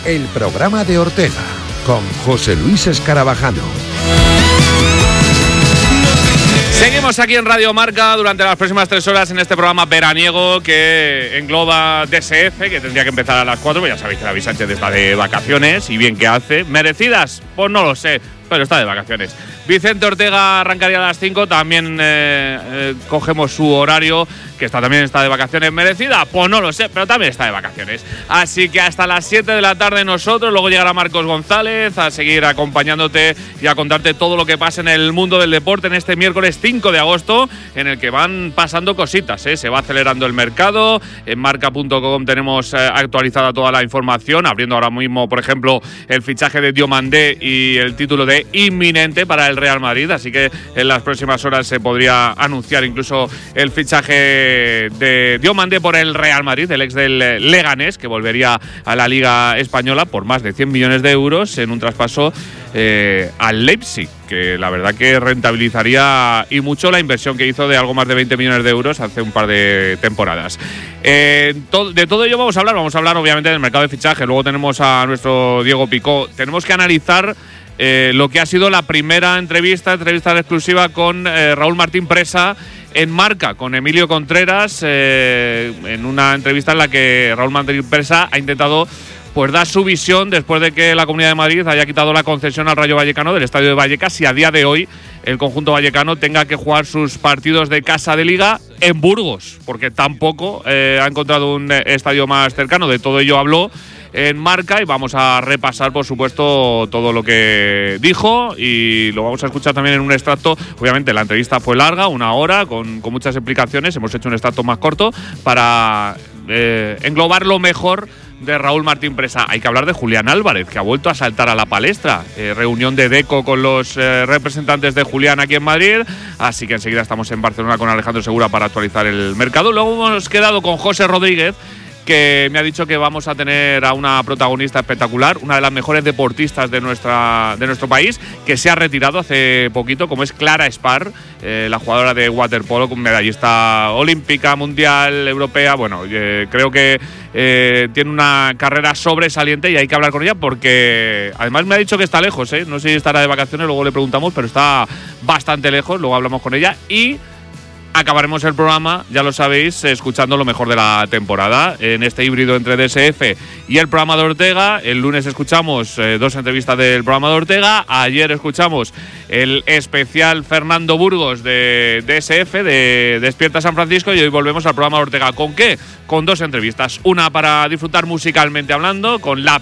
el programa de Ortega, con José Luis Escarabajano. Seguimos aquí en Radio Marca durante las próximas 3 horas en este programa veraniego que engloba DSF, que tendría que empezar a las 4, pues ya sabéis que David Sánchez está de vacaciones y bien que hace. ¿Merecidas? Pues no lo sé, pero está de vacaciones. Vicente Ortega arrancaría a las 5, también cogemos su horario, que también está de vacaciones. ¿Merecida? Pues no lo sé, pero también está de vacaciones. Así que hasta las 7 de la tarde nosotros, luego llegará Marcos González a seguir acompañándote y a contarte todo lo que pasa en el mundo del deporte en este miércoles 5 de agosto, en el que van pasando cositas, se va acelerando el mercado. En marca.com tenemos actualizada toda la información, abriendo ahora mismo, por ejemplo, el fichaje de Diomandé y el título de inminente para el Real Madrid, así que en las próximas horas se podría anunciar incluso el fichaje de Diomandé por el Real Madrid, el ex del Leganés, que volvería a la Liga Española por más de 100 millones de euros en un traspaso al Leipzig, que la verdad que rentabilizaría y mucho la inversión que hizo de algo más de 20 millones de euros hace un par de temporadas. De todo ello vamos a hablar obviamente del mercado de fichaje. Luego tenemos a nuestro Diego Picó. Tenemos que analizar lo que ha sido la primera entrevista exclusiva con Raúl Martín Presa en Marca, con Emilio Contreras, en una entrevista en la que Raúl Martín Presa ha intentado pues dar su visión después de que la Comunidad de Madrid haya quitado la concesión al Rayo Vallecano del estadio de Vallecas y a día de hoy el conjunto vallecano tenga que jugar sus partidos de casa de Liga en Burgos, porque tampoco ha encontrado un estadio más cercano. De todo ello habló en Marca y vamos a repasar, por supuesto, todo lo que dijo y lo vamos a escuchar también en un extracto. Obviamente la entrevista fue larga, 1 hora, con muchas explicaciones. Hemos hecho un extracto más corto para englobar lo mejor de Raúl Martín Presa. Hay que hablar de Julián Álvarez, que ha vuelto a saltar a la palestra. Reunión de Deco con los representantes de Julián aquí en Madrid. Así que enseguida estamos en Barcelona con Alejandro Segura para actualizar el mercado. Luego hemos quedado con José Rodríguez, que me ha dicho que vamos a tener a una protagonista espectacular, una de las mejores deportistas de nuestro país, que se ha retirado hace poquito, como es Clara Espar, la jugadora de waterpolo, medallista olímpica, mundial, europea. Bueno, creo que tiene una carrera sobresaliente y hay que hablar con ella porque además me ha dicho que está lejos, no sé si estará de vacaciones, luego le preguntamos, pero está bastante lejos, luego hablamos con ella y acabaremos el programa, ya lo sabéis, escuchando lo mejor de la temporada en este híbrido entre DSF y el programa de Ortega. El lunes escuchamos 2 entrevistas del programa de Ortega. Ayer escuchamos el especial Fernando Burgos de DSF, de Despierta San Francisco, y hoy volvemos al programa de Ortega. ¿Con qué? Con 2 entrevistas. Una para disfrutar musicalmente hablando, con la